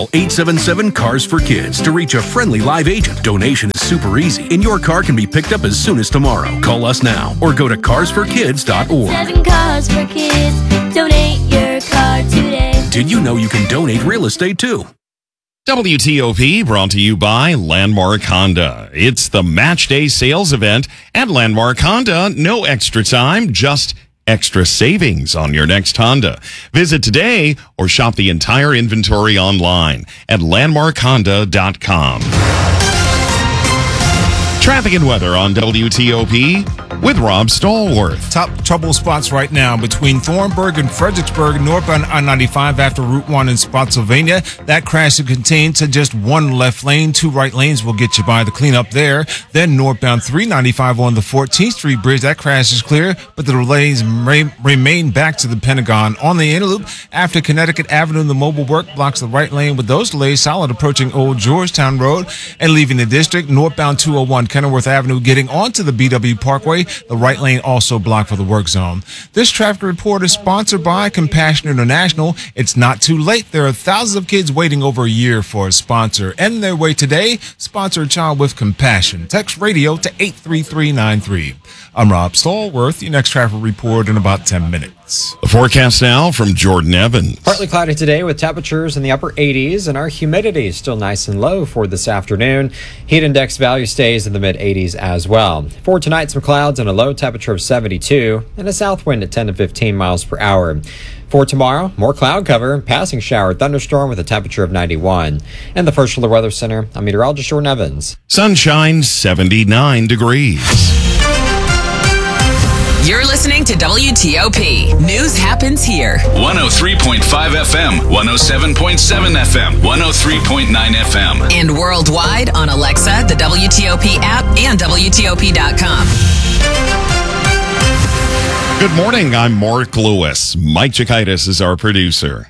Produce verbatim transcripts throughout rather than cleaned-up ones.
Call eight seven seven, CARS for Kids to reach a friendly live agent. Donation is super easy, and your car can be picked up as soon as tomorrow. Call us now or go to cars for kids dot org. Seven Cars for Kids. Donate your car today. Did you know you can donate real estate too? W T O P brought to you by Landmark Honda. It's the Match Day sales event at Landmark Honda. No extra time, just extra savings on your next Honda. Visit today or shop the entire inventory online at landmark honda dot com. Traffic and weather on W T O P with Rob Stallworth. Top trouble spots right now between Thornburg and Fredericksburg, northbound I ninety-five after Route one in Spotsylvania. That crash is contained to just one left lane. Two right lanes will get you by the cleanup there. Then northbound three ninety-five on the fourteenth Street Bridge. That crash is clear, but the lanes re- remain back to the Pentagon. On the inner loop, after Connecticut Avenue, the mobile work blocks the right lane with those delays solid approaching Old Georgetown Road and leaving the district. Northbound two oh one Kenilworth Avenue getting onto the B W Parkway. The right lane also blocked for the work zone. This traffic report is sponsored by Compassion International. It's not too late. There are thousands of kids waiting over a year for a sponsor. End their way today. Sponsor a child with compassion. Text radio to eight three three nine three. I'm Rob Stallworth. Your next traffic report in about ten minutes. The forecast now from Jordan Evans. Partly cloudy today with temperatures in the upper eighties, and our humidity is still nice and low for this afternoon. Heat index value stays in the mid eighties as well. For tonight, some clouds and a low temperature of seventy-two and a south wind at ten to fifteen miles per hour. For tomorrow, more cloud cover, passing shower, thunderstorm with a temperature of ninety-one. And the First Alert Weather Center, I'm meteorologist Jordan Evans. Sunshine, seventy-nine degrees. You're listening to W T O P. News happens here. one oh three point five F M, one oh seven point seven F M, one oh three point nine F M. And worldwide on Alexa, the W T O P app, and W T O P dot com. Good morning. I'm Mark Lewis. Mike Chikaitis is our producer.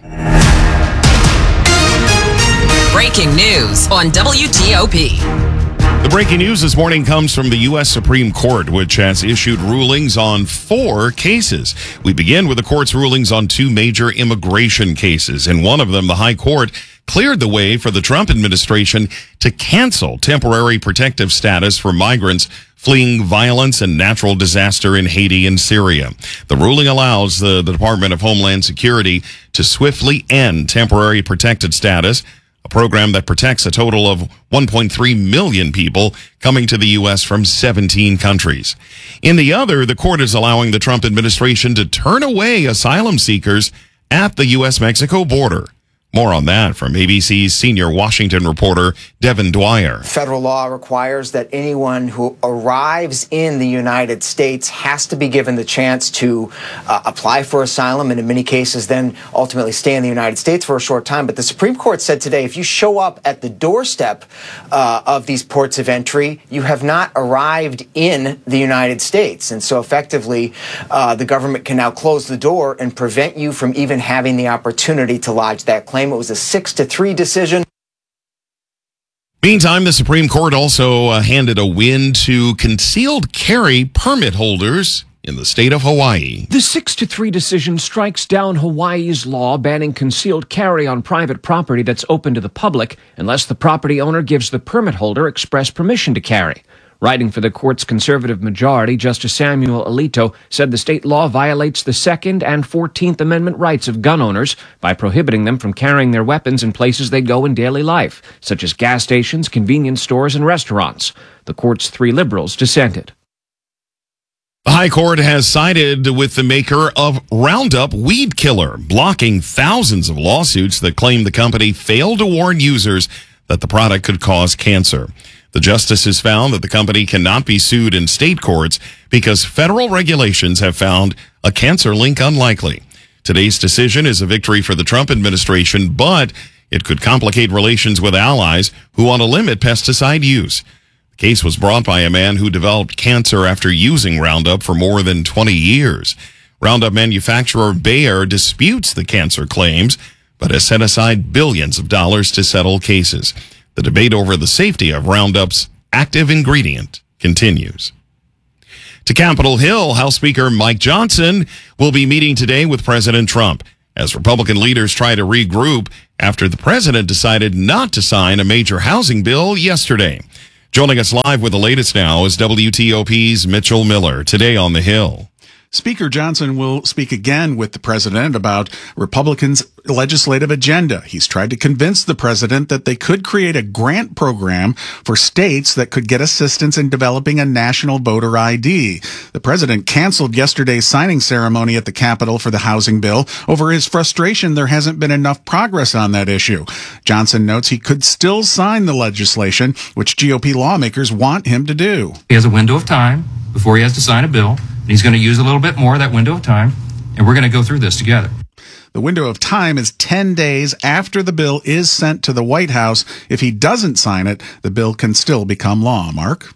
Breaking news on W T O P. The breaking news this morning comes from the U S Supreme Court, which has issued rulings on four cases. We begin with the court's rulings on two major immigration cases. In one of them, the High Court cleared the way for the Trump administration to cancel temporary protective status for migrants fleeing violence and natural disaster in Haiti and Syria. The ruling allows the, the Department of Homeland Security to swiftly end temporary protected status, a program that protects a total of one point three million people coming to the U S from seventeen countries. In the other, the court is allowing the Trump administration to turn away asylum seekers at the U S Mexico border. More on that from A B C's senior Washington reporter, Devin Dwyer. Federal law requires that anyone who arrives in the United States has to be given the chance to uh, apply for asylum and in many cases then ultimately stay in the United States for a short time. But the Supreme Court said today, if you show up at the doorstep uh, of these ports of entry, you have not arrived in the United States. And so effectively, uh, the government can now close the door and prevent you from even having the opportunity to lodge that claim. It was a six to three decision. Meantime, the Supreme Court also uh, handed a win to concealed carry permit holders in the state of Hawaii. The six to three decision strikes down Hawaii's law banning concealed carry on private property that's open to the public unless the property owner gives the permit holder express permission to carry. Writing for the court's conservative majority, Justice Samuel Alito said the state law violates the Second and Fourteenth Amendment rights of gun owners by prohibiting them from carrying their weapons in places they go in daily life, such as gas stations, convenience stores, and restaurants. The court's three liberals dissented. The High Court has sided with the maker of Roundup Weed Killer, blocking thousands of lawsuits that claim the company failed to warn users that the product could cause cancer. The justices found that the company cannot be sued in state courts because federal regulations have found a cancer link unlikely. Today's decision is a victory for the Trump administration, but it could complicate relations with allies who want to limit pesticide use. The case was brought by a man who developed cancer after using Roundup for more than twenty years. Roundup manufacturer Bayer disputes the cancer claims, but has set aside billions of dollars to settle cases. The debate over the safety of Roundup's active ingredient continues. To Capitol Hill, House Speaker Mike Johnson will be meeting today with President Trump. as Republican leaders try to regroup after the president decided not to sign a major housing bill yesterday. Joining us live with the latest now is W T O P's Mitchell Miller, today on the Hill. Speaker Johnson will speak again with the president about Republicans' legislative agenda. He's tried to convince the president that they could create a grant program for states that could get assistance in developing a national voter I D. The president canceled yesterday's signing ceremony at the Capitol for the housing bill over his frustration there hasn't been enough progress on that issue. Johnson notes he could still sign the legislation, which G O P lawmakers want him to do. He has a window of time before he has to sign a bill. He's going to use a little bit more of that window of time, and we're going to go through this together. The window of time is ten days after the bill is sent to the White House. If he doesn't sign it, the bill can still become law. Mark?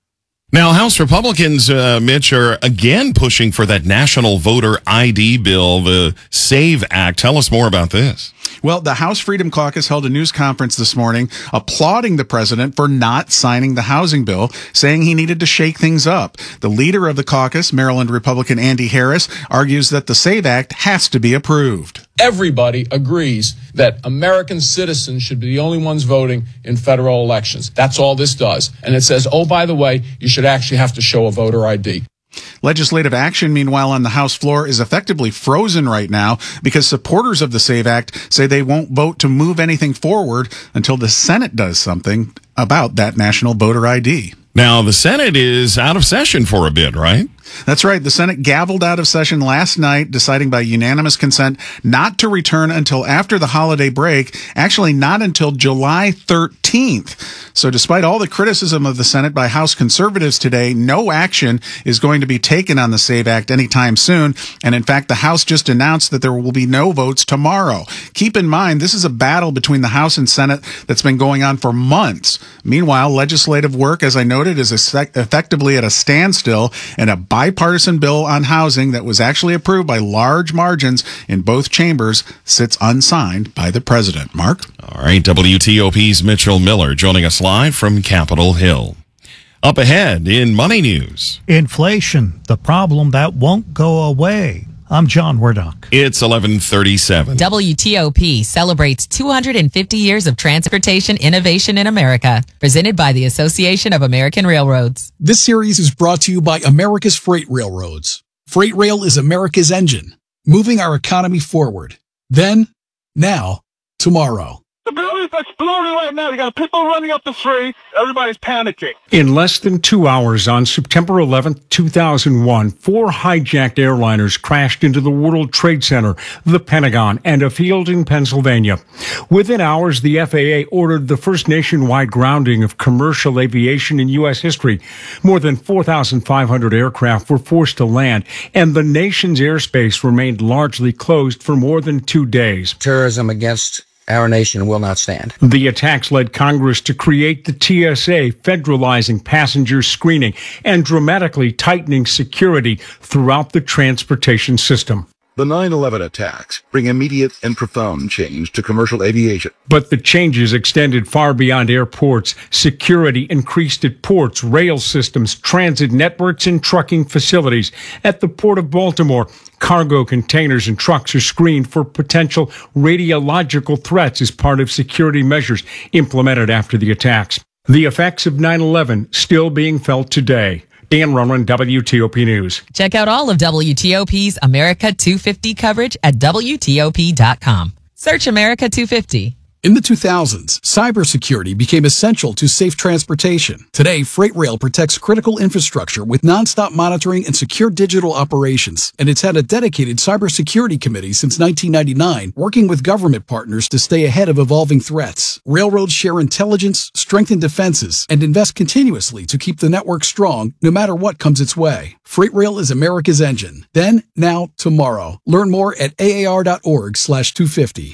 Now, House Republicans, uh, Mitch, are again pushing for that national voter I D bill, the SAVE Act. Tell us more about this. Well, the House Freedom Caucus held a news conference this morning applauding the president for not signing the housing bill, saying he needed to shake things up. The leader of the caucus, Maryland Republican Andy Harris, argues that the SAVE Act has to be approved. Everybody agrees that American citizens should be the only ones voting in federal elections. That's all this does. And it says, oh, by the way, you should actually have to show a voter I D. Legislative action, meanwhile, on the House floor is effectively frozen right now because supporters of the SAVE Act say they won't vote to move anything forward until the Senate does something about that national voter I D. Now, the Senate is out of session for a bit, right? That's right. The Senate gavelled out of session last night, deciding by unanimous consent not to return until after the holiday break, actually not until July thirteenth. So despite all the criticism of the Senate by House conservatives today, no action is going to be taken on the SAVE Act anytime soon. And in fact, the House just announced that there will be no votes tomorrow. Keep in mind, this is a battle between the House and Senate that's been going on for months. Meanwhile, legislative work, as I noted, is effectively at a standstill, and a bipartisan bill on housing that was actually approved by large margins in both chambers sits unsigned by the president. Mark? All right, W T O P's Mitchell Miller joining us live from Capitol Hill. Up ahead in Money News. Inflation, the problem that won't go away. I'm John Werdock. It's eleven thirty-seven. W T O P celebrates two hundred fifty years of transportation innovation in America, presented by the Association of American Railroads. This series is brought to you by America's Freight Railroads. Freight Rail is America's engine, moving our economy forward. Then, now, tomorrow. The building's exploding right now. You got people running up the street. Everybody's panicking. In less than two hours on September eleventh, two thousand one, four hijacked airliners crashed into the World Trade Center, the Pentagon, and a field in Pennsylvania. Within hours, the F A A ordered the first nationwide grounding of commercial aviation in U S history. More than four thousand five hundred aircraft were forced to land, and the nation's airspace remained largely closed for more than two days. Terrorism against our nation will not stand. The attacks led Congress to create the T S A, federalizing passenger screening and dramatically tightening security throughout the transportation system. The nine eleven attacks bring immediate and profound change to commercial aviation. But the changes extended far beyond airports. Security increased at ports, rail systems, transit networks, and trucking facilities. At the Port of Baltimore, cargo containers and trucks are screened for potential radiological threats as part of security measures implemented after the attacks. The effects of nine eleven still being felt today. Dan Roman, W T O P News. Check out all of W T O P's America two fifty coverage at W T O P dot com. Search America two fifty. In the two thousands, cybersecurity became essential to safe transportation. Today, Freight Rail protects critical infrastructure with nonstop monitoring and secure digital operations. And it's had a dedicated cybersecurity committee since nineteen ninety-nine, working with government partners to stay ahead of evolving threats. Railroads share intelligence, strengthen defenses, and invest continuously to keep the network strong no matter what comes its way. Freight Rail is America's engine. Then, now, tomorrow. Learn more at A A R dot org slash two fifty.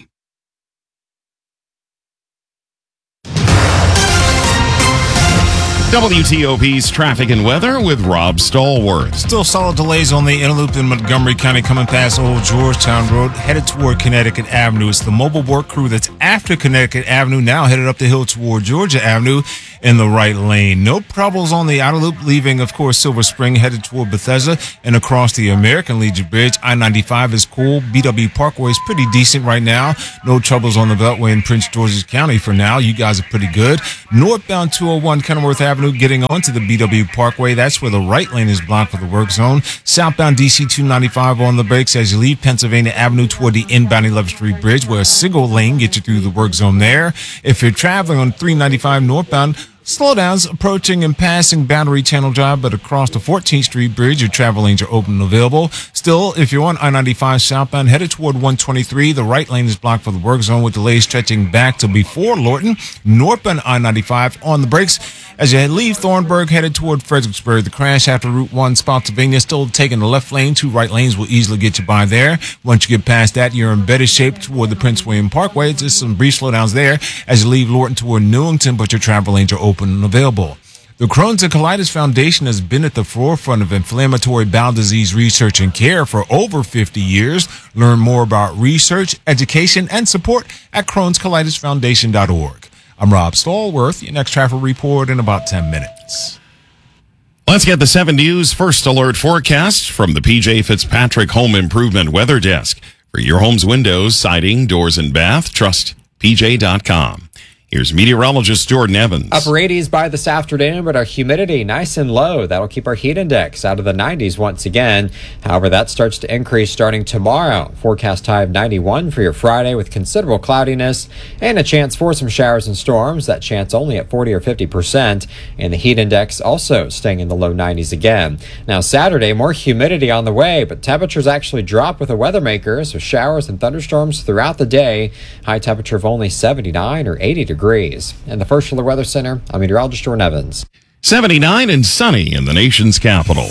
W T O P's traffic and weather with Rob Stallworth. Still solid delays on the inner loop in Montgomery County coming past Old Georgetown Road, headed toward Connecticut Avenue. It's the mobile work crew that's after Connecticut Avenue, now headed up the hill toward Georgia Avenue. in the right lane. No troubles on the outer loop, leaving, of course, Silver Spring headed toward Bethesda and across the American Legion Bridge. I ninety-five is cool. B W Parkway is pretty decent right now. No troubles on the Beltway in Prince George's County for now. You guys are pretty good. Northbound two oh one Kenilworth Avenue getting onto the B W Parkway. That's where the right lane is blocked for the work zone. Southbound D C two ninety-five on the brakes as you leave Pennsylvania Avenue toward the inbound eleventh Street Bridge, where a single lane gets you through the work zone there. If you're traveling on three ninety-five northbound, slowdowns approaching and passing Battery Channel Drive, but across the fourteenth Street Bridge, your travel lanes are open and available. Still, if you're on I ninety-five southbound, headed toward one twenty-three, the right lane is blocked for the work zone with delays stretching back to before Lorton. Northbound I ninety-five on the brakes as you leave Thornburg, headed toward Fredericksburg. The crash after Route one, Spotsylvania, still taking the left lane. Two right lanes will easily get you by there. Once you get past that, you're in better shape toward the Prince William Parkway. Just some brief slowdowns there as you leave Lorton toward Newington, but your travel lanes are open and available. The Crohn's and Colitis Foundation has been at the forefront of inflammatory bowel disease research and care for over fifty years. Learn more about research, education, and support at crohns colitis foundation dot org. I'm Rob Stallworth. Your next traffic report in about ten minutes. Let's get the seven News First Alert forecast from the P J Fitzpatrick Home Improvement Weather Desk. For your home's windows, siding, doors, and bath, trust P J dot com. Here's meteorologist Jordan Evans. Upper eighties by this afternoon, but our humidity nice and low. That'll keep our heat index out of the nineties once again. However, that starts to increase starting tomorrow. Forecast high of ninety-one for your Friday with considerable cloudiness and a chance for some showers and storms. That chance only at forty or fifty percent. And the heat index also staying in the low nineties again. Now, Saturday, more humidity on the way, but temperatures actually drop with a weather maker. So showers and thunderstorms throughout the day. High temperature of only seventy-nine or eighty degrees. Degrees. In the First Alert Weather Center, I'm meteorologist Jordan Evans. seventy-nine and sunny in the nation's capital.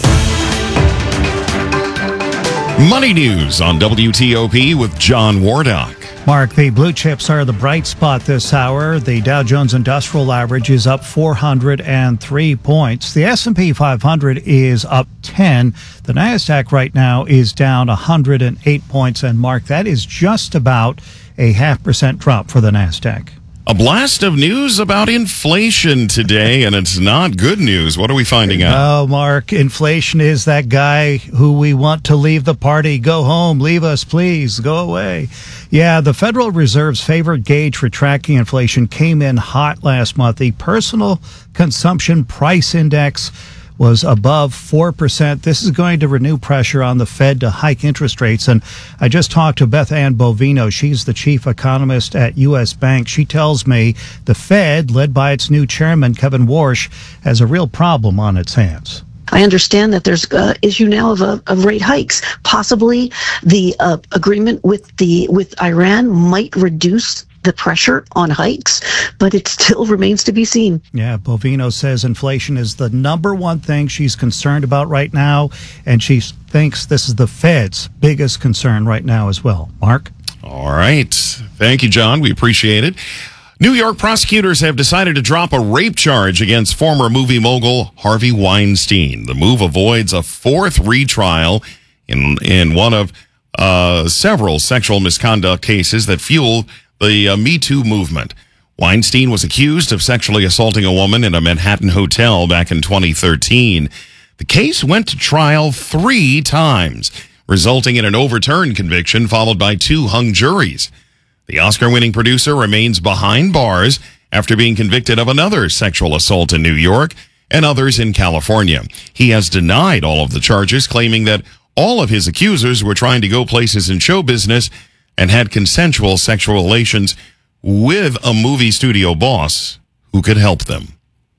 Money news on W T O P with John Wardock. Mark, the blue chips are the bright spot this hour. The Dow Jones Industrial Average is up four hundred three points. The S and P five hundred is up ten. The NASDAQ right now is down one hundred eight points. And Mark, that is just about a half percent drop for the NASDAQ. A blast of news about inflation today, and it's not good news. What are we finding out? Oh, Mark, inflation is that guy who we want to leave the party. Go home. Leave us, please. Go away. Yeah, the Federal Reserve's favorite gauge for tracking inflation came in hot last month. The Personal Consumption Price Index was above four percent. This is going to renew pressure on the Fed to hike interest rates. And I just talked to Beth Ann Bovino. She's the chief economist at U S Bank. She tells me the Fed, led by its new chairman, Kevin Warsh, has a real problem on its hands. I understand that there's an uh, issue now of, uh, of rate hikes. Possibly the uh, agreement with the with Iran might reduce the pressure on hikes, but it still remains to be seen. Yeah, Bovino says inflation is the number one thing she's concerned about right now, and she thinks this is the Fed's biggest concern right now as well. Mark? All right. Thank you, John. We appreciate it. New York prosecutors have decided to drop a rape charge against former movie mogul Harvey Weinstein. The move avoids a fourth retrial in, in one of uh, several sexual misconduct cases that fueled the uh, Me Too movement. Weinstein was accused of sexually assaulting a woman in a Manhattan hotel back in twenty thirteen. The case went to trial three times, resulting in an overturned conviction followed by two hung juries. The Oscar-winning producer remains behind bars after being convicted of another sexual assault in New York and others in California. He has denied all of the charges, claiming that all of his accusers were trying to go places in show business and had consensual sexual relations with a movie studio boss who could help them.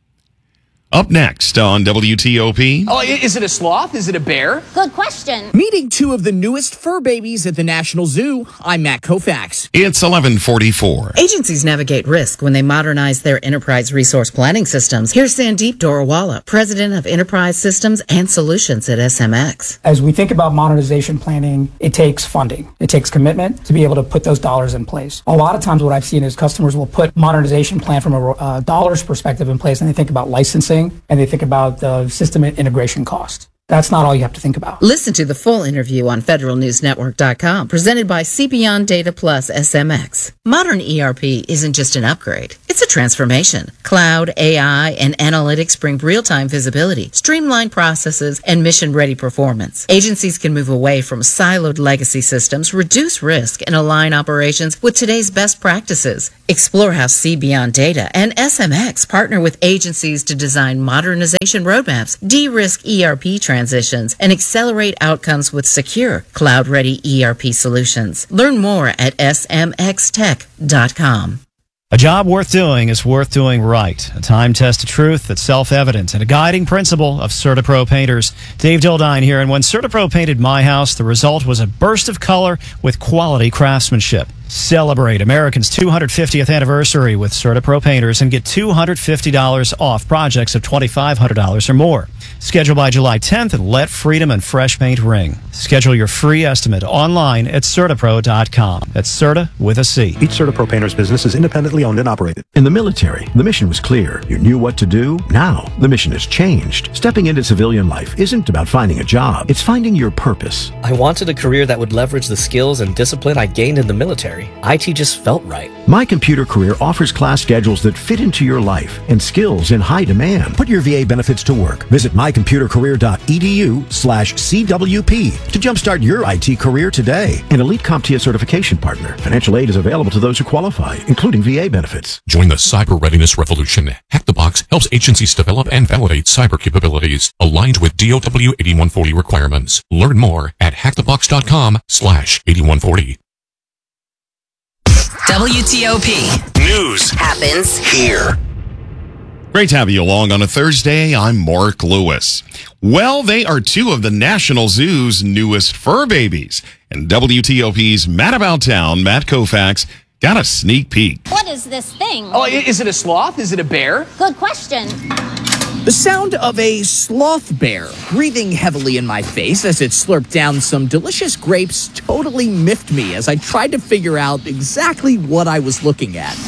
Up next on W T O P. Oh, is it a sloth? Is it a bear? Good question. Meeting two of the newest fur babies at the National Zoo. I'm Matt Koufax. It's eleven forty-four. Agencies navigate risk when they modernize their enterprise resource planning systems. Here's Sandeep Dorawala, president of Enterprise Systems and Solutions at S M X. As we think about modernization planning, it takes funding. It takes commitment to be able to put those dollars in place. A lot of times what I've seen is customers will put modernization plan from a uh, dollars perspective in place, and they think about licensing, and they think about the system integration cost. That's not all you have to think about. Listen to the full interview on federal news network dot com, presented by C Beyond Data Plus S M X. Modern E R P isn't just an upgrade, it's It's a transformation. Cloud, A I, and analytics bring real-time visibility, streamlined processes, and mission-ready performance. Agencies can move away from siloed legacy systems, reduce risk, and align operations with today's best practices. Explore how See Beyond Data and S M X partner with agencies to design modernization roadmaps, de-risk E R P transitions, and accelerate outcomes with secure, cloud-ready E R P solutions. Learn more at S M X tech dot com. A job worth doing is worth doing right. A time-tested truth that's self-evident and a guiding principle of CertaPro painters. Dave Dildine here, and when CertaPro painted my house, the result was a burst of color with quality craftsmanship. Celebrate American's two hundred fiftieth anniversary with CertaPro painters and get two hundred fifty dollars off projects of twenty-five hundred dollars or more. Schedule by July tenth and let freedom and fresh paint ring. Schedule your free estimate online at CertaPro dot com. That's Certa with a C. Each CertaPro painter's business is independently owned and operated. In the military, the mission was clear. You knew what to do. Now, the mission has changed. Stepping into civilian life isn't about finding a job. It's finding your purpose. I wanted a career that would leverage the skills and discipline I gained in the military. I T just felt right. My Computer Career offers class schedules that fit into your life and skills in high demand. Put your V A benefits to work. Visit my computer career dot e d u slash C W P to jumpstart your I T career today. An Elite CompTIA certification partner. Financial aid is available to those who qualify, including V A benefits. Join the cyber readiness revolution. Hack the Box helps agencies develop and validate cyber capabilities aligned with D O W eighty-one forty requirements. Learn more at hack the box dot com slash eighty-one forty. W T O P. News happens here. Great to have you along on a Thursday. I'm Mark Lewis. Well, they are two of the National Zoo's newest fur babies. And W T O P's Matt About Town, Matt Koufax, got a sneak peek. What is this thing? Oh, is it a sloth? Is it a bear? Good question. The sound of a sloth bear breathing heavily in my face as it slurped down some delicious grapes totally miffed me as I tried to figure out exactly what I was looking at.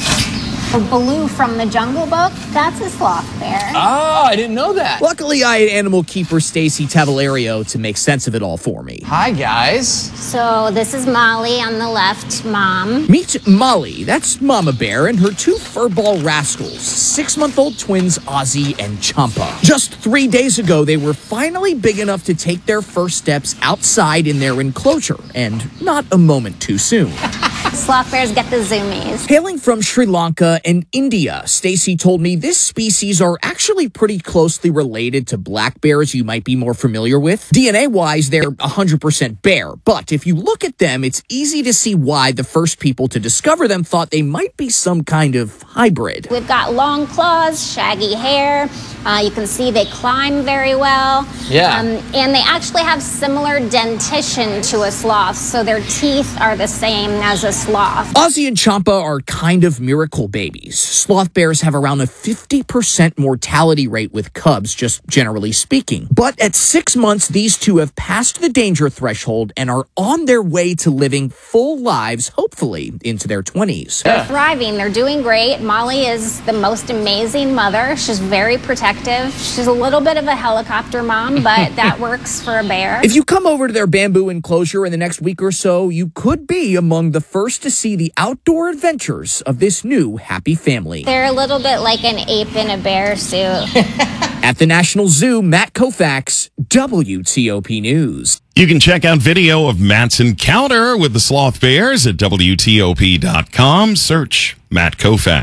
Baloo from the Jungle Book, that's a sloth bear. Oh, I didn't know that. Luckily, I had animal keeper Stacy Tavalerio to make sense of it all for me. Hi, guys. So this is Molly on the left, Mom. Meet Molly. That's Mama Bear and her two furball rascals, six-month-old twins Ozzy and Champa. Just three days ago, they were finally big enough to take their first steps outside in their enclosure, and not a moment too soon. Sloth bears get the zoomies. Hailing from Sri Lanka and India, Stacy told me this species are actually pretty closely related to black bears you might be more familiar with. D N A-wise, they're one hundred percent bear, but if you look at them, it's easy to see why the first people to discover them thought they might be some kind of hybrid. We've got long claws, shaggy hair. Uh, you can see they climb very well. Yeah. Um, and they actually have similar dentition to a sloth, so their teeth are the same as a sloth. Ozzy and Champa are kind of miracle babies. Sloth bears have around a fifty percent mortality rate with cubs, just generally speaking. But at six months, these two have passed the danger threshold and are on their way to living full lives, hopefully into their twenties. They're thriving. They're doing great. Molly is the most amazing mother. She's very protective. She's a little bit of a helicopter mom, but that works for a bear. If you come over to their bamboo enclosure in the next week or so, you could be among the first to see the outdoor adventures of this new happy family. They're a little bit like an ape in a bear suit. At the National Zoo, Matt Koufax, W T O P News. You can check out video of Matt's encounter with the sloth bears at W T O P dot com. Search Matt Koufax.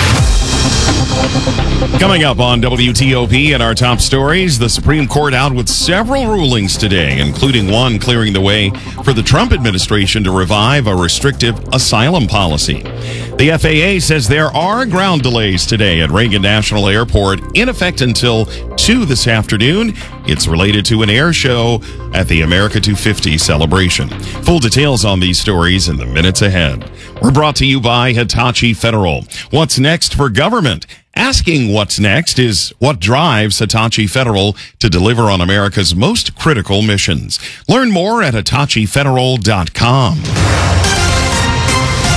Coming up on W T O P and our top stories, the Supreme Court out with several rulings today, including one clearing the way for the Trump administration to revive a restrictive asylum policy. The F A A says there are ground delays today at Reagan National Airport in effect until two this afternoon. It's related to an air show at the America two fifty celebration. Full details on these stories in the minutes ahead. We're brought to you by Hitachi Federal. What's next for government? Asking what's next is what drives Hitachi Federal to deliver on America's most critical missions. Learn more at hitachi federal dot com.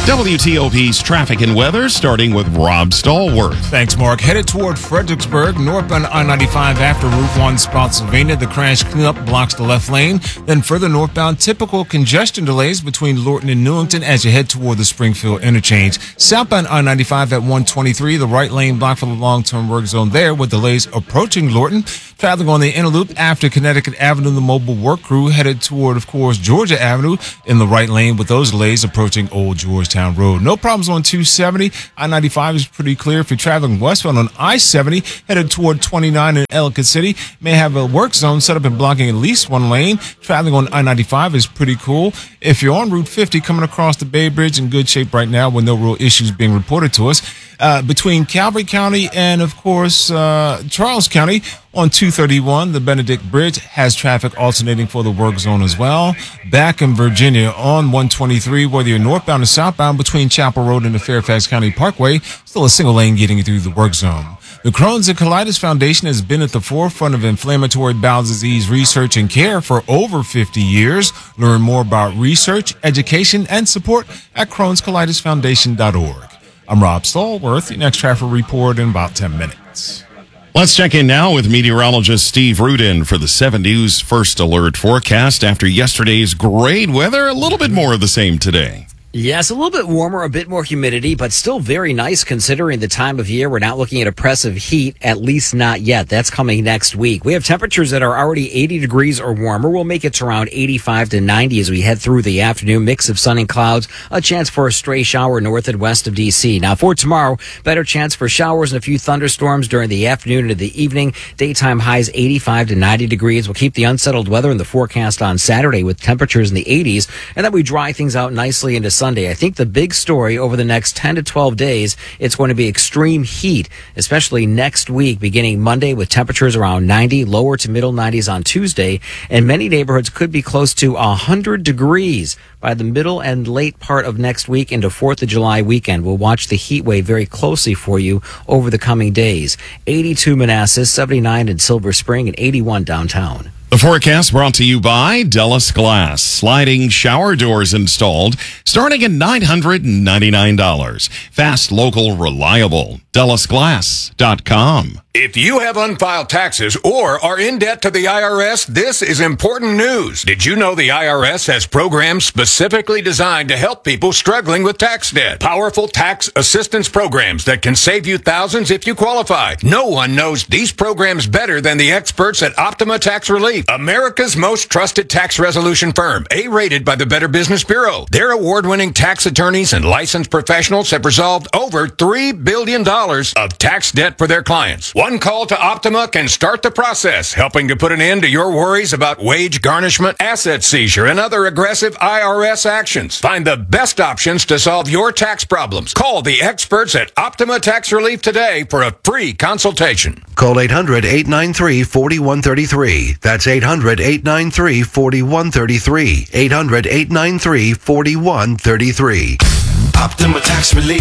W T O P's traffic and weather, starting with Rob Stallworth. Thanks, Mark. Headed toward Fredericksburg, northbound I ninety-five after Route one, Spotsylvania. The crash cleanup blocks the left lane. Then further northbound, typical congestion delays between Lorton and Newington as you head toward the Springfield interchange. Southbound I ninety-five at one twenty-three, the right lane blocked for the long-term work zone there with delays approaching Lorton. Traveling on the inner loop after Connecticut Avenue, the mobile work crew headed toward, of course, Georgia Avenue in the right lane with those delays approaching Old Georgetown Road. No problems on two seventy. I ninety-five is pretty clear if you're traveling westbound on I seventy, headed toward twenty-nine in Ellicott City. May have a work zone set up and blocking at least one lane. Traveling on I ninety-five is pretty cool. If you're on Route fifty coming across the Bay Bridge, in good shape right now with no real issues being reported to us. Uh, between Calvary County and, of course, uh, Charles County on two thirty-one, the Benedict Bridge has traffic alternating for the work zone as well. Back in Virginia on one twenty-three, whether you're northbound or southbound between Chapel Road and the Fairfax County Parkway, still a single lane getting you through the work zone. The Crohn's and Colitis Foundation has been at the forefront of inflammatory bowel disease research and care for over fifty years. Learn more about research, education, and support at crohns colitis foundation dot org. I'm Rob Stallworth. Your next traffic report in about ten minutes. Let's check in now with meteorologist Steve Rudin for the seven News First Alert forecast. After yesterday's great weather, a little bit more of the same today. Yes, a little bit warmer, a bit more humidity, but still very nice considering the time of year. We're not looking at oppressive heat, at least not yet. That's coming next week. We have temperatures that are already eighty degrees or warmer. We'll make it to around eighty-five to ninety as we head through the afternoon. Mix of sun and clouds, a chance for a stray shower north and west of D C. Now for tomorrow, better chance for showers and a few thunderstorms during the afternoon into the evening. Daytime highs eighty-five to ninety degrees. We'll keep the unsettled weather in the forecast on Saturday with temperatures in the eighties, and then we dry things out nicely into Sunday. I think the big story over the next ten to twelve days, it's going to be extreme heat, especially next week, beginning Monday with temperatures around ninety, lower to middle nineties on Tuesday, and many neighborhoods could be close to one hundred degrees by the middle and late part of next week into fourth of July weekend. We'll watch the heat wave very closely for you over the coming days. eighty-two Manassas, seventy-nine in Silver Spring, and eighty-one downtown. The forecast brought to you by Dellis Glass. Sliding shower doors installed starting at nine hundred ninety-nine dollars. Fast, local, reliable. Dellis Glass dot com. If you have unfiled taxes or are in debt to the I R S, this is important news. Did you know the I R S has programs specifically designed to help people struggling with tax debt? Powerful tax assistance programs that can save you thousands if you qualify. No one knows these programs better than the experts at Optima Tax Relief, America's most trusted tax resolution firm, A-rated by the Better Business Bureau. Their award-winning tax attorneys and licensed professionals have resolved over three billion dollars of tax debt for their clients. One call to Optima can start the process, helping to put an end to your worries about wage garnishment, asset seizure, and other aggressive I R S actions. Find the best options to solve your tax problems. Call the experts at Optima Tax Relief today for a free consultation. Call eight hundred, eight nine three, four one three three. That's eight hundred, eight nine three, four one three three. eight hundred, eight nine three, four one three three. Optima Tax Relief.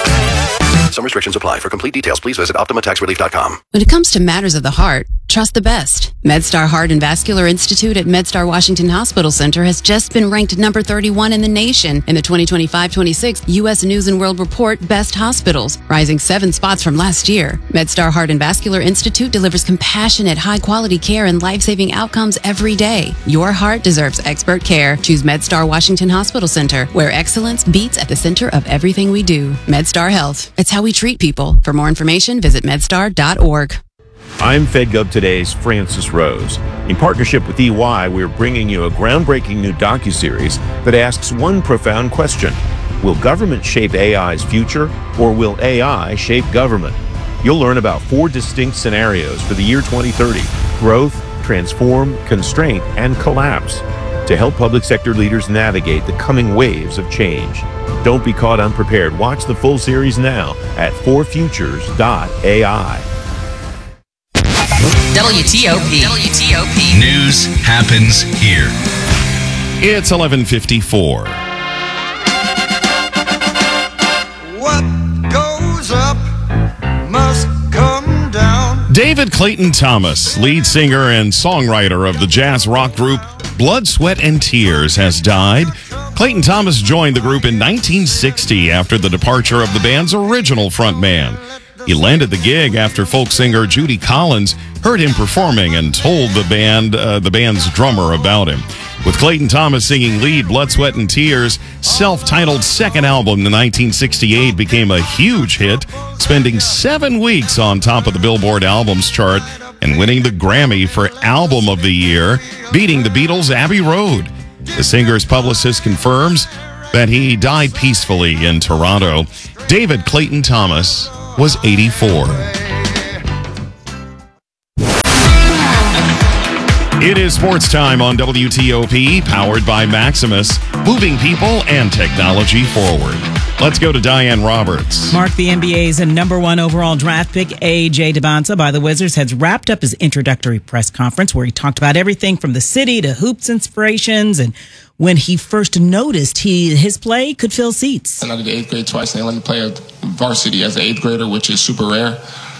Some restrictions apply. For complete details, please visit optima tax relief dot com. When it comes to matters of the heart, trust the best. MedStar Heart and Vascular Institute at MedStar Washington Hospital Center has just been ranked number thirty-one in the nation in the twenty twenty-five twenty-six U S News and World Report Best Hospitals, rising seven spots from last year. MedStar Heart and Vascular Institute delivers compassionate, high-quality care and life-saving outcomes every day. Your heart deserves expert care. Choose MedStar Washington Hospital Center, where excellence beats at the center of everything we do. MedStar Health. It's how we treat people. For more information, visit medstar dot org. I'm FedGov Today's Francis Rose. In partnership with E Y, we're bringing you a groundbreaking new docuseries that asks one profound question. Will government shape A I's future, or will A I shape government? You'll learn about four distinct scenarios for the year twenty thirty: growth, transform, constraint, and collapse, to help public sector leaders navigate the coming waves of change. Don't be caught unprepared. Watch the full series now at four futures dot A I. W T O P. W T O P. News happens here. It's eleven fifty-four. What goes up must come down. David Clayton Thomas, lead singer and songwriter of the jazz rock group Blood, Sweat, and Tears, has died. Clayton Thomas joined the group in nineteen sixty after the departure of the band's original frontman. He landed the gig after folk singer Judy Collins heard him performing and told the band, uh, the band's drummer about him. With Clayton Thomas singing lead, Blood, Sweat, and Tears' self-titled second album in nineteen sixty-eight became a huge hit, spending seven weeks on top of the Billboard Albums chart and winning the Grammy for Album of the Year, beating the Beatles' Abbey Road. The singer's publicist confirms that he died peacefully in Toronto. David Clayton Thomas was eighty-four. It is sports time on W T O P, powered by Maximus, moving people and technology forward. Let's go to Diane Roberts. Mark, the N B A's number one overall draft pick, A J Debonsa by the Wizards, has wrapped up his introductory press conference where he talked about everything from the city to hoops inspirations and when he first noticed he his play could fill seats. And I did the eighth grade twice, and they let me play varsity as an eighth grader, which is super rare.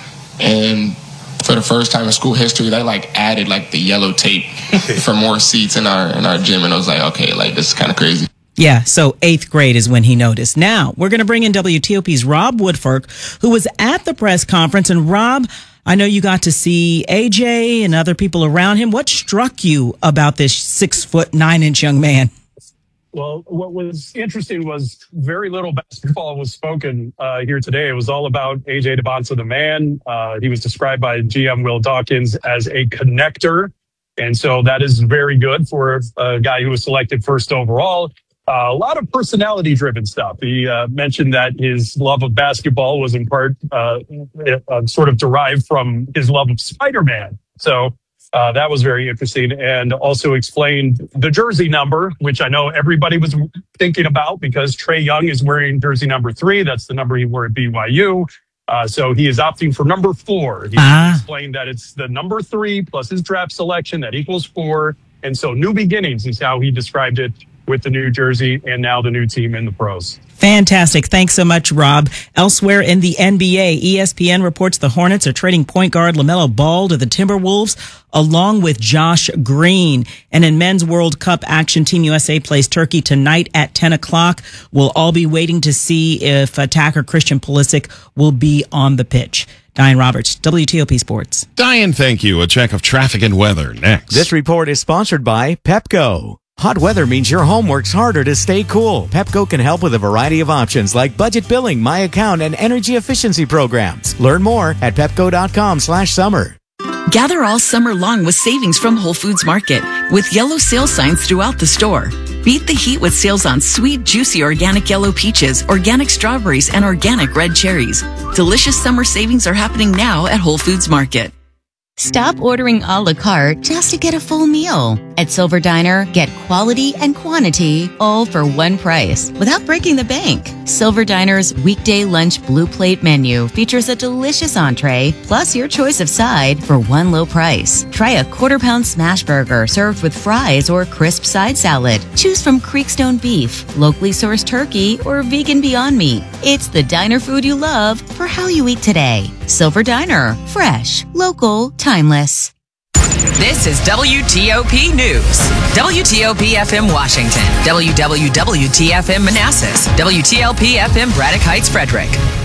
And for the first time in school history, they like added like the yellow tape for more seats in our in our gym, and I was like, okay, like this is kind of crazy. Yeah, so eighth grade is when he noticed. Now, we're going to bring in W T O P's Rob Woodfork, who was at the press conference. And Rob, I know you got to see A J and other people around him. What struck you about this six foot nine inch young man? Well, what was interesting was very little basketball was spoken uh, here today. It was all about A J Debonsa, the man. Uh, he was described by G M Will Dawkins as a connector. And so that is very good for a guy who was selected first overall. Uh, a lot of personality-driven stuff. He uh, mentioned that his love of basketball was in part uh, uh, sort of derived from his love of Spider-Man. So uh, that was very interesting, and also explained the jersey number, which I know everybody was thinking about because Trae Young is wearing jersey number three. That's the number he wore at B Y U. Uh, so he is opting for number four. He ah. explained that it's the number three plus his draft selection that equals four. And so new beginnings is how he described it with the new jersey and now the new team in the pros. Fantastic. Thanks so much, Rob. Elsewhere in the N B A, E S P N reports the Hornets are trading point guard LaMelo Ball to the Timberwolves along with Josh Green. And in Men's World Cup action, Team U S A plays Turkey tonight at ten o'clock. We'll all be waiting to see if attacker Christian Pulisic will be on the pitch. Diane Roberts, W T O P Sports. Diane, thank you. A check of traffic and weather next. This report is sponsored by Pepco. Hot weather means your home works harder to stay cool. Pepco can help with a variety of options like budget billing, My Account, and energy efficiency programs. Learn more at pepco.com slash summer. Gather all summer long with savings from Whole Foods Market with yellow sale signs throughout the store. Beat the heat with sales on sweet, juicy organic yellow peaches, organic strawberries, and organic red cherries. Delicious summer savings are happening now at Whole Foods Market. Stop ordering a la carte just to get a full meal. At Silver Diner, get quality and quantity all for one price without breaking the bank. Silver Diner's weekday lunch blue plate menu features a delicious entree plus your choice of side for one low price. Try a quarter pound smash burger served with fries or crisp side salad. Choose from Creekstone beef, locally sourced turkey, or vegan Beyond Meat. It's the diner food you love for how you eat today. Silver Diner. Fresh, local, timeless. This is W T O P News. W T O P F M Washington. W W W T F M Manassas. W T L P F M Braddock Heights, Frederick.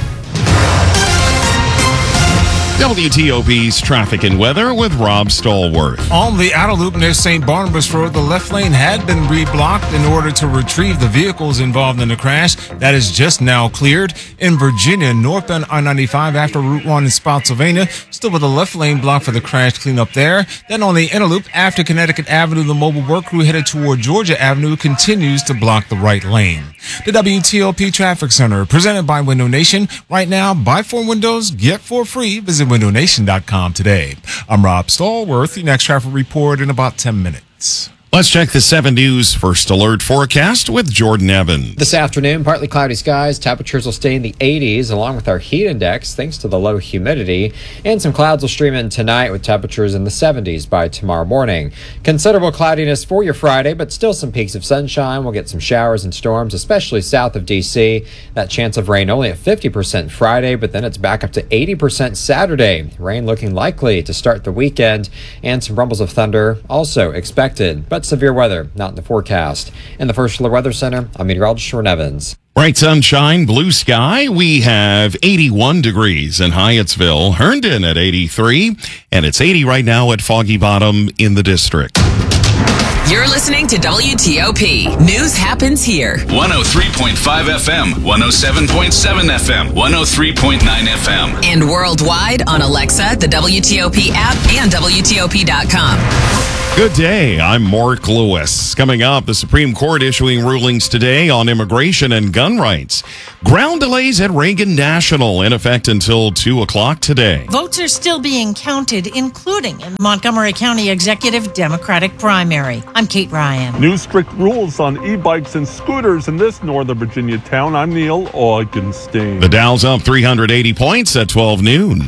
W T O P's traffic and weather with Rob Stallworth. On the outer loop near Saint Barnabas Road, the left lane had been reblocked in order to retrieve the vehicles involved in the crash. That is just now cleared. In Virginia, northbound I ninety-five after Route one in Spotsylvania, still with the left lane blocked for the crash cleanup there. Then on the inner loop after Connecticut Avenue, the mobile work crew headed toward Georgia Avenue continues to block the right lane. The W T O P Traffic Center, presented by Window Nation. Right now, buy four windows, get four free. Visit window nation dot com today. I'm Rob Stallworth. The next traffic report in about ten minutes. Let's check the seven News First Alert forecast with Jordan Evans. This afternoon, partly cloudy skies. Temperatures will stay in the eighties along with our heat index thanks to the low humidity. And some clouds will stream in tonight with temperatures in the seventies by tomorrow morning. Considerable cloudiness for your Friday, but still some peaks of sunshine. We'll get some showers and storms, especially south of D C. That chance of rain only at fifty percent Friday, but then it's back up to eighty percent Saturday. Rain looking likely to start the weekend, and some rumbles of thunder also expected. But severe weather not in the forecast. In the First Alert Weather Center, I'm meteorologist Sean Evans. Bright sunshine, blue sky. We have eighty-one degrees in Hyattsville, Herndon at eighty-three, and it's eighty right now at Foggy Bottom in the district. You're listening to W T O P. News happens here. one oh three point five F M, one oh seven point seven F M, one oh three point nine F M. And worldwide on Alexa, the W T O P app, and W T O P dot com. Good day. I'm Mark Lewis. Coming up, the Supreme Court issuing rulings today on immigration and gun rights. Ground delays at Reagan National in effect until two o'clock today. Votes are still being counted, including in the Montgomery County Executive Democratic primary. I'm Kate Ryan. New strict rules on e-bikes and scooters in this Northern Virginia town. I'm Neil Augenstein. The Dow's up three hundred eighty points at twelve noon.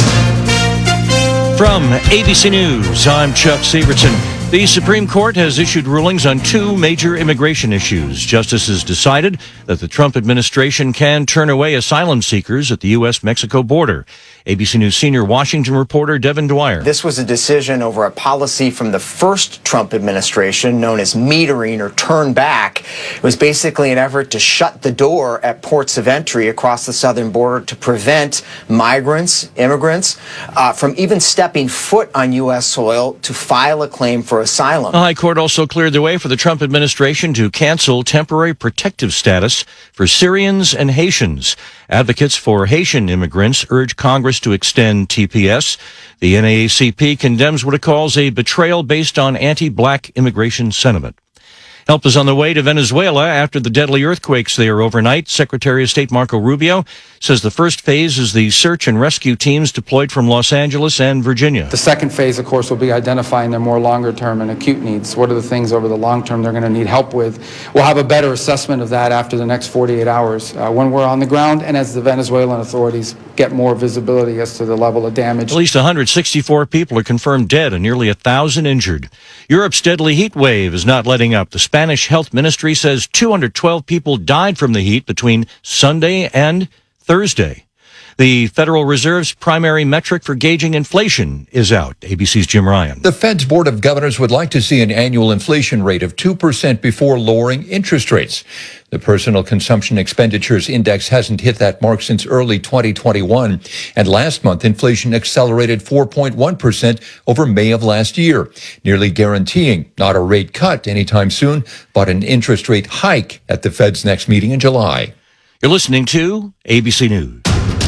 From A B C News, I'm Chuck Severson. The Supreme Court has issued rulings on two major immigration issues. Justices decided that the Trump administration can turn away asylum seekers at the U S Mexico border. A B C News senior Washington reporter Devin Dwyer. This was a decision over a policy from the first Trump administration known as metering or turn back. It was basically an effort to shut the door at ports of entry across the southern border to prevent migrants, immigrants, uh, from even stepping foot on U S soil to file a claim for asylum. The High Court also cleared the way for the Trump administration to cancel temporary protective status for Syrians and Haitians. Advocates for Haitian immigrants urge Congress to extend T P S. The N double A C P condemns what it calls a betrayal based on anti-black immigration sentiment. Help is on the way to Venezuela after the deadly earthquakes there overnight. Secretary of State Marco Rubio says the first phase is the search and rescue teams deployed from Los Angeles and Virginia. The second phase, of course, will be identifying their more longer-term and acute needs. What are the things over the long term they're going to need help with? We'll have a better assessment of that after the next forty-eight hours uh, when we're on the ground and as the Venezuelan authorities get more visibility as to the level of damage. At least one hundred sixty-four people are confirmed dead and nearly one thousand injured. Europe's deadly heat wave is not letting up. The Spanish Health Ministry says two hundred twelve people died from the heat between Sunday and Thursday. The Federal Reserve's primary metric for gauging inflation is out. A B C's Jim Ryan. The Fed's Board of Governors would like to see an annual inflation rate of two percent before lowering interest rates. The Personal Consumption Expenditures Index hasn't hit that mark since early twenty twenty-one. And last month, inflation accelerated four point one percent over May of last year, nearly guaranteeing not a rate cut anytime soon, but an interest rate hike at the Fed's next meeting in July. You're listening to A B C News.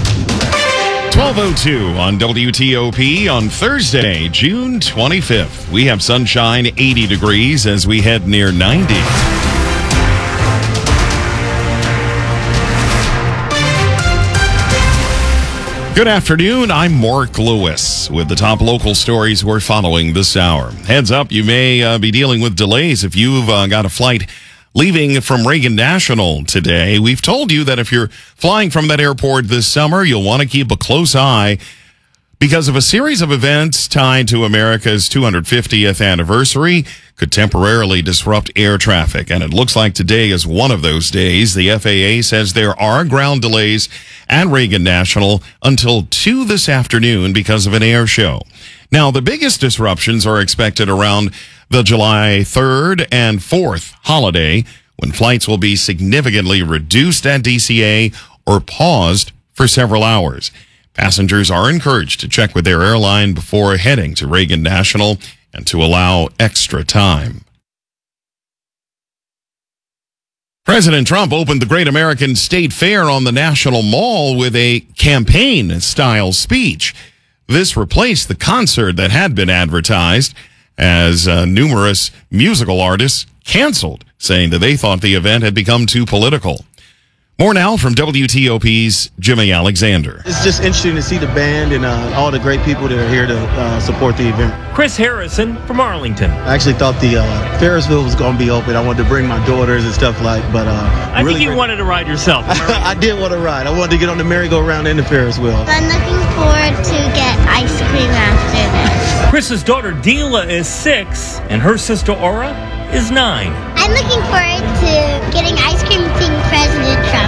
twelve oh two on W T O P on Thursday, June twenty-fifth. We have sunshine, eighty degrees as we head near ninety. Good afternoon. I'm Mark Lewis with the top local stories we're following this hour. Heads up, you may uh, be dealing with delays if you've uh, got a flight leaving from Reagan National today. We've told you that if you're flying from that airport this summer, you'll want to keep a close eye because of a series of events tied to America's two hundred fiftieth anniversary could temporarily disrupt air traffic. And it looks like today is one of those days. The F A A says there are ground delays at Reagan National until two this afternoon because of an air show. Now, the biggest disruptions are expected around the July third and fourth holiday, when flights will be significantly reduced at D C A or paused for several hours. Passengers are encouraged to check with their airline before heading to Reagan National and to allow extra time. President Trump opened the Great American State Fair on the National Mall with a campaign-style speech. This replaced the concert that had been advertised, as uh, numerous musical artists canceled, saying that they thought the event had become too political. More now from W T O P's Jimmy Alexander. It's just interesting to see the band and uh, all the great people that are here to uh, support the event. Chris Harrison from Arlington. I actually thought the uh, Ferris wheel was going to be open. I wanted to bring my daughters and stuff like, but uh, I really think you great. wanted to ride yourself. I did want to ride. I wanted to get on the merry-go-round and the Ferris wheel. I'm looking forward to get ice cream after this. Chris's daughter Dila is six, and her sister Aura is nine. I'm looking forward to getting ice cream and seeing President Trump.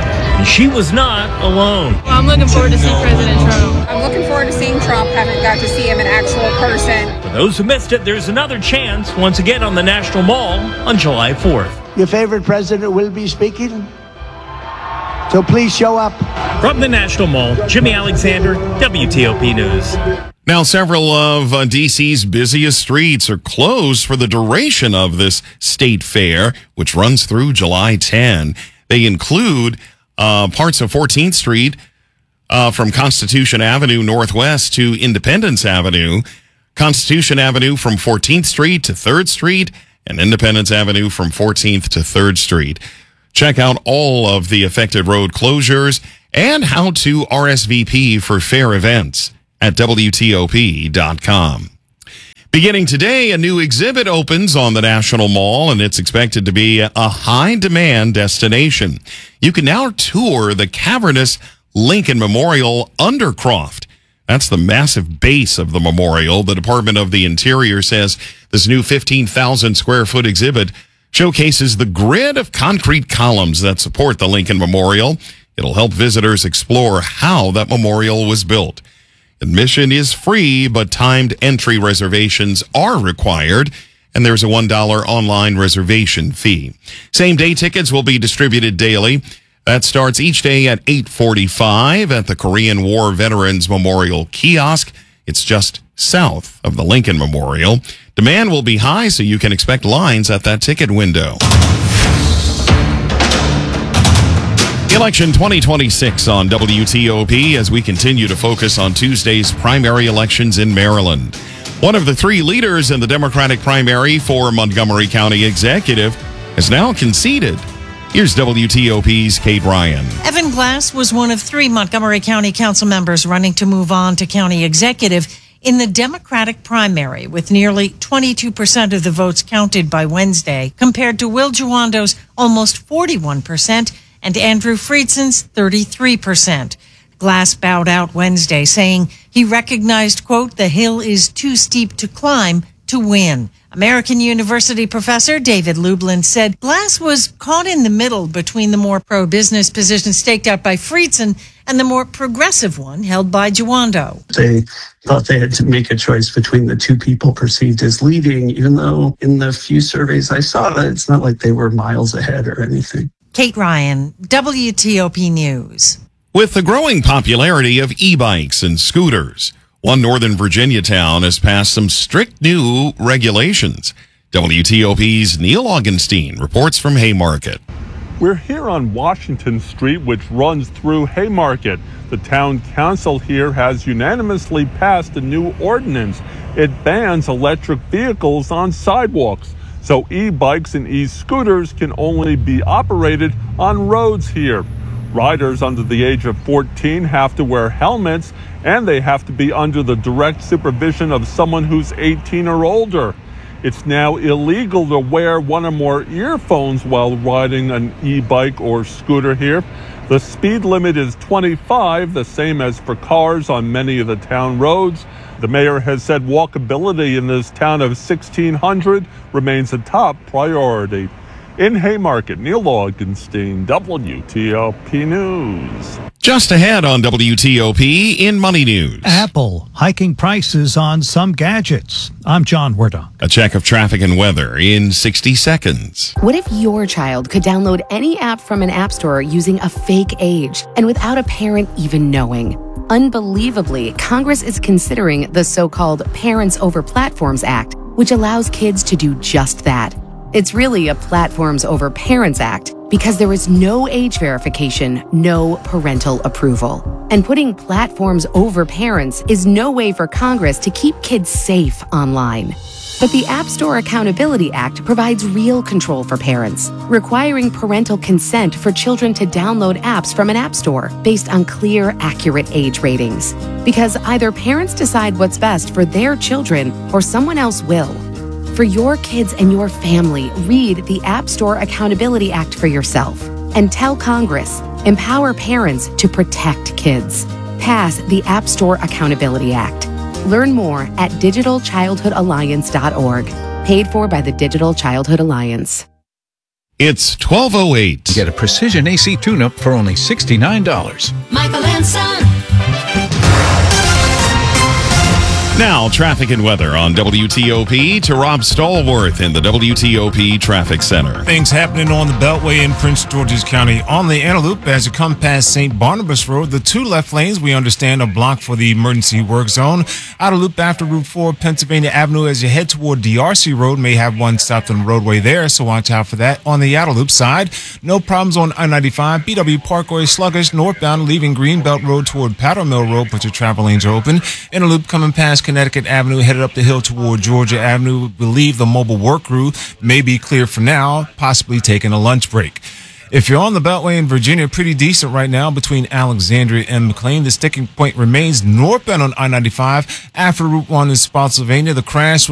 And she was not alone. Well, I'm looking forward to seeing President Trump. I'm looking forward to seeing Trump. Haven't got to see him in actual person. For those who missed it, there's another chance once again on the National Mall on July fourth. Your favorite president will be speaking, so please show up. From the National Mall, Jimmy Alexander, W T O P News. Now, several of uh, D C's busiest streets are closed for the duration of this state fair, which runs through July tenth. They include uh, parts of fourteenth Street uh, from Constitution Avenue Northwest to Independence Avenue, Constitution Avenue from fourteenth Street to third Street, and Independence Avenue from fourteenth to third Street. Check out all of the affected road closures and how to R S V P for fair events at W T O P dot com. Beginning today, a new exhibit opens on the National Mall, and it's expected to be a high-demand destination. You can now tour the cavernous Lincoln Memorial Undercroft. That's the massive base of the memorial. The Department of the Interior says this new fifteen thousand square foot exhibit showcases the grid of concrete columns that support the Lincoln Memorial. It'll help visitors explore how that memorial was built. Admission is free, but timed entry reservations are required, and there's a one dollar online reservation fee. Same-day tickets will be distributed daily. That starts each day at eight forty-five at the Korean War Veterans Memorial Kiosk. It's just south of the Lincoln Memorial. Demand will be high, so you can expect lines at that ticket window. Election twenty twenty-six on W T O P as we continue to focus on Tuesday's primary elections in Maryland. One of the three leaders in the Democratic primary for Montgomery County Executive has now conceded. Here's W T O P's Kate Ryan. Evan Glass was one of three Montgomery County Council members running to move on to county executive in the Democratic primary, with nearly twenty-two percent of the votes counted by Wednesday, compared to Will Juwando's almost forty-one percent and Andrew Friedson's thirty-three percent. Glass bowed out Wednesday, saying he recognized, quote, the hill is too steep to climb to win. American University professor David Lublin said Glass was caught in the middle between the more pro-business position staked out by Friedson and the more progressive one held by Juwando. They thought they had to make a choice between the two people perceived as leading, even though in the few surveys I saw, it's not like they were miles ahead or anything. Kate Ryan, W T O P News. With the growing popularity of e-bikes and scooters, one Northern Virginia town has passed some strict new regulations. W T O P's Neil Augenstein reports from Haymarket. We're here on Washington Street, which runs through Haymarket. The town council here has unanimously passed a new ordinance. It bans electric vehicles on sidewalks, so e-bikes and e-scooters can only be operated on roads here. Riders under the age of fourteen have to wear helmets, and they have to be under the direct supervision of someone who's eighteen or older. It's now illegal to wear one or more earphones while riding an e-bike or scooter here. The speed limit is twenty-five, the same as for cars on many of the town roads. The mayor has said walkability in this town of sixteen hundred remains a top priority. In Haymarket, Neil Augenstein, W T O P News. Just ahead on W T O P in Money News. Apple hiking prices on some gadgets. I'm John Wardock. A check of traffic and weather in sixty seconds. What if your child could download any app from an app store using a fake age and without a parent even knowing? Unbelievably, Congress is considering the so-called Parents Over Platforms Act, which allows kids to do just that. It's really a Platforms Over Parents Act because there is no age verification, no parental approval. And putting platforms over parents is no way for Congress to keep kids safe online. But the App Store Accountability Act provides real control for parents, requiring parental consent for children to download apps from an app store based on clear, accurate age ratings. Because either parents decide what's best for their children or someone else will. For your kids and your family, read the App Store Accountability Act for yourself and tell Congress, empower parents to protect kids. Pass the App Store Accountability Act. Learn more at digital childhood alliance dot org. Paid for by the Digital Childhood Alliance. It's twelve oh eight. Get a precision A C tune-up for only sixty-nine dollars. Michael and Son. Now, traffic and weather on W T O P to Rob Stallworth in the W T O P Traffic Center. Things happening on the Beltway in Prince George's County. On the Antelope, as you come past Saint Barnabas Road, the two left lanes, we understand, are blocked for the emergency work zone. Outer loop after Route four, Pennsylvania Avenue, as you head toward D R C Road, may have one stopped on the roadway there, so watch out for that. On the Outer Loop side, no problems on I ninety-five, B W Parkway sluggish, northbound, leaving Greenbelt Road toward Powder Mill Road, but your travel lanes are open. Inner loop coming past Connecticut Avenue, headed up the hill toward Georgia Avenue. We believe the mobile work crew may be clear for now, possibly taking a lunch break. If you're on the Beltway in Virginia, pretty decent right now between Alexandria and McLean. The sticking point remains northbound on I ninety-five after Route one in Spotsylvania. The crash was